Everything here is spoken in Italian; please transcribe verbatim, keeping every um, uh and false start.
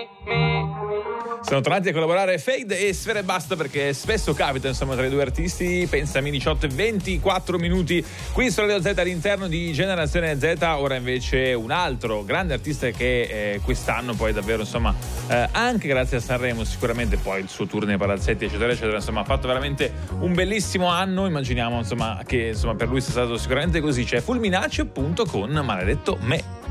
Sono tornati a collaborare Fade e Sfera Ebbasta, perché spesso capita, insomma, tra i due artisti. Pensami, diciotto e ventiquattro minuti qui su Radio Z all'interno di Generazione Z. Ora invece un altro grande artista che eh, quest'anno poi davvero, insomma, eh, anche grazie a Sanremo sicuramente, poi il suo tour nei palazzetti eccetera eccetera, insomma, ha fatto veramente un bellissimo anno. Immaginiamo, insomma, che insomma per lui sia stato sicuramente così. C'è Fulminacci appunto con Maledetto Me.